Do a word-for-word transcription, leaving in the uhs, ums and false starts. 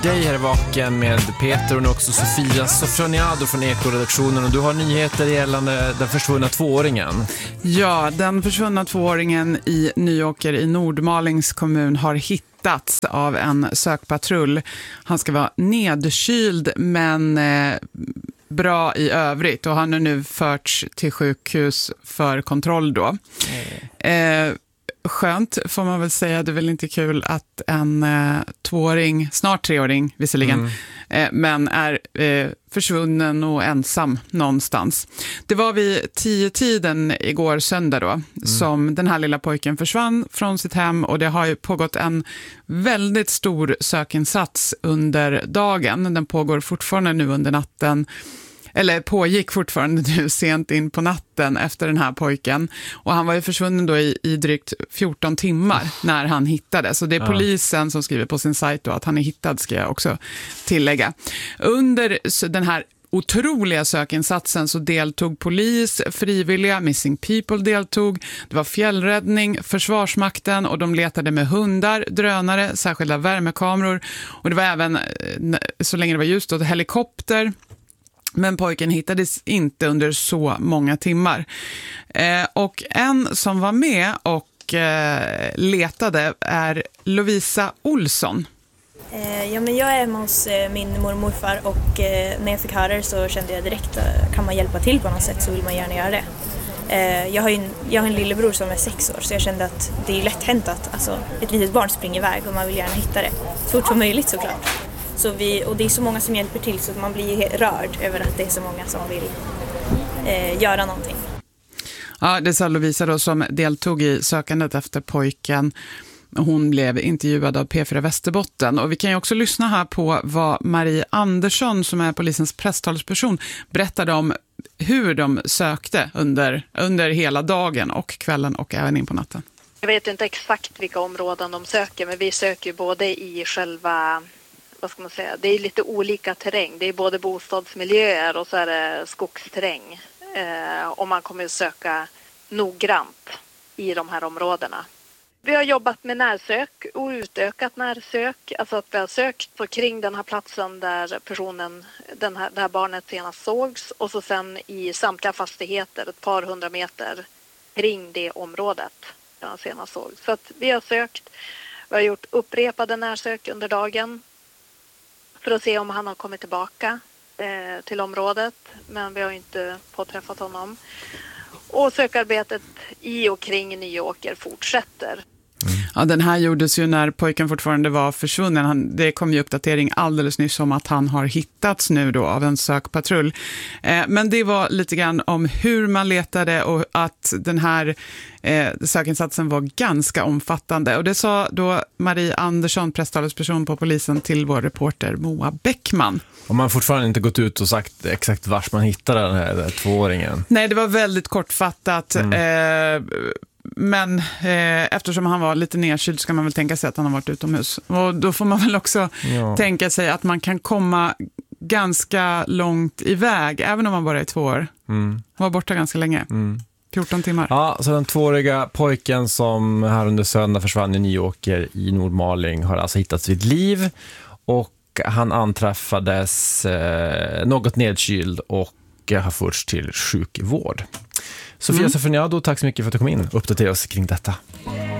Gej här är vaken med Peter och nu också Sofia Sofroniado från Eko-redaktionen, och du har nyheter gällande den försvunna tvååringen. Ja, den försvunna tvååringen i Nyåker i Nordmalings kommun har hittats av en sökpatrull. Han ska vara nedkyld men eh, bra i övrigt, och han är nu förts till sjukhus för kontroll då. Mm. Eh, Skönt får man väl säga. Det är väl inte kul att en eh, tvååring, snart treåring visserligen, mm. eh, men är eh, försvunnen och ensam någonstans. Det var vid tio tiden igår söndag då mm. som den här lilla pojken försvann från sitt hem, och det har ju pågått en väldigt stor sökinsats under dagen. Den pågår fortfarande nu under natten. Eller pågick fortfarande nu sent in på natten efter den här pojken. Och han var ju försvunnen då i, i drygt fjorton timmar när han hittades. Så det är ja. polisen som skriver på sin sajt då att han är hittad, ska jag också tillägga. Under den här otroliga sökinsatsen så deltog polis, frivilliga, Missing People deltog. Det var fjällräddning, Försvarsmakten, och de letade med hundar, drönare, särskilda värmekameror. Och det var även, så länge det var ljust, då, helikopter. Men pojken hittades inte under så många timmar. Eh, och en som var med och eh, letade är Lovisa Olsson. Eh, ja, men jag är hemma hos eh, min mormor och morfar, och eh, när jag fick höra det så kände jag direkt att kan man hjälpa till på något sätt så vill man gärna göra det. Eh, jag, har ju en, jag har en lillebror som är sex år, så jag kände att det är lätt hänt att alltså, ett litet barn springer iväg och man vill gärna hitta det. Så fort som möjligt såklart. Så vi, och det är så många som hjälper till så man blir rörd över att det är så många som vill eh, göra någonting. Ja, det sa Lovisa då, som deltog i sökandet efter pojken. Hon blev intervjuad av P fyra Västerbotten, och vi kan ju också lyssna här på vad Marie Andersson, som är polisens presstalsperson, berättade om hur de sökte under, under hela dagen och kvällen och även in på natten. Jag vet inte exakt vilka områden de söker, men vi söker både i själva... Vad ska man säga? Det är lite olika terräng. Det är både bostadsmiljöer och så är det skogsterräng. Eh, och man kommer att söka noggrant i de här områdena. Vi har jobbat med närsök och utökat närsök. Alltså att vi har sökt så kring den här platsen där personen, den här, det här barnet senast sågs. Och så sen i samtliga fastigheter ett par hundra meter kring det området där han senast sågs. Så att vi har sökt. Vi har gjort upprepade närsök under dagen. För att se om han har kommit tillbaka eh, till området. Men vi har inte påträffat honom. Och sökarbetet i och kring Nyåker fortsätter. Ja, den här gjordes ju när pojken fortfarande var försvunnen. Han, det kom ju uppdatering alldeles nyss om att han har hittats nu då av en sökpatrull. Eh, men det var lite grann om hur man letade och att den här eh, sökinsatsen var ganska omfattande. Och det sa då Marie Andersson, presstalesperson på polisen, till vår reporter Moa Bäckman. Och man har fortfarande inte gått ut och sagt exakt vars man hittade den här tvååringen. Nej, det var väldigt kortfattat. Mm. Eh, Men eh, eftersom han var lite nedkyld ska man väl tänka sig att han har varit utomhus. Och då får man väl också ja. tänka sig att man kan komma ganska långt iväg, även om man bara är två år. Mm. Han var borta ganska länge. Mm. fjorton timmar. Ja, så den tvååriga pojken som här under söndag försvann i Nyåker i Nordmaling har alltså hittat sitt liv. Och han anträffades eh, något nedkyld och har förts till sjukvård. Sofia mm. Sofroniado, tack så mycket för att du kom in och uppdaterade oss kring detta.